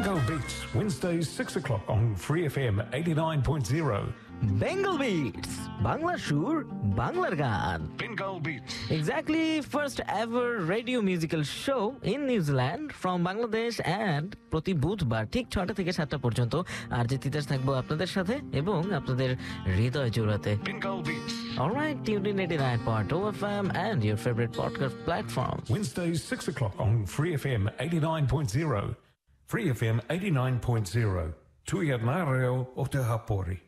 Bengal Beats, Wednesdays 6 o'clock on Free FM 89.0. Bengal bits বাংলার সুর বাংলার গান Bengal Beats. Exactly, first ever radio musical show in New Zealand from Bangladesh and প্রতি বুধবার ঠিক 6টা থেকে 7টা পর্যন্ত আর যে তিতাস থাকবো আপনাদের সাথে এবং আপনাদের হৃদয় জোড়াতে। Bengal Beats. Alright, tuned in 89.0 FM and your favorite podcast platform. Wednesdays 6 o'clock on Free FM 89.0. Free FM 89.0. Tui at Nareo o Te Hapori.